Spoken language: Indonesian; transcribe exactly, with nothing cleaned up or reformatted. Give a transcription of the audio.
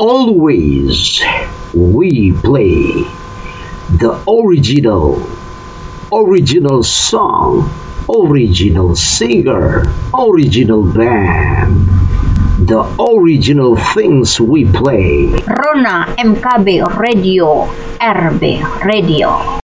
always, we play the original, original song, original singer, original band, the original things we play. Rona M K B Radio, R B Radio.